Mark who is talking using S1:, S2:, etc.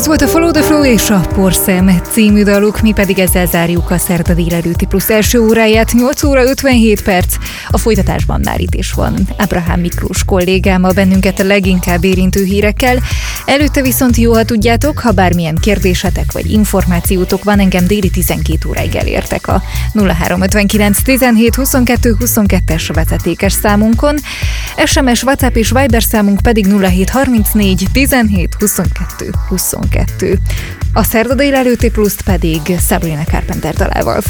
S1: Ez volt a Follow the Flow és a Porszem című daluk, mi pedig ezzel zárjuk a szerda délelőtti plusz első óráját, 8 óra 57 perc. A folytatásban már itt is van Ábrahám Miklós kollégámmal bennünket a leginkább érintő hírekkel. Előtte viszont jó, ha tudjátok, ha bármilyen kérdésetek vagy információtok van, engem déli 12 óráig elértek a 0359 17 22 22-es vezetékes számunkon. SMS, WhatsApp és Viber számunk pedig 0734 17 22 22. A szerda délelőtti pluszt pedig Sabrina Carpenter dalával